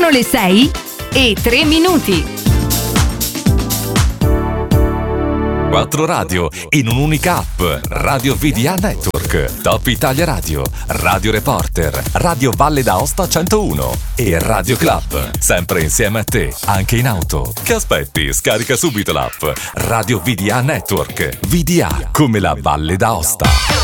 Sono le 6:03. 4 radio in un'unica app. Radio VDA Network, Top Italia Radio, Radio Reporter, Radio Valle d'Aosta 101 e Radio Club. Sempre insieme a te, anche in auto. Che aspetti? Scarica subito l'app Radio VDA Network. VDA come la Valle d'Aosta.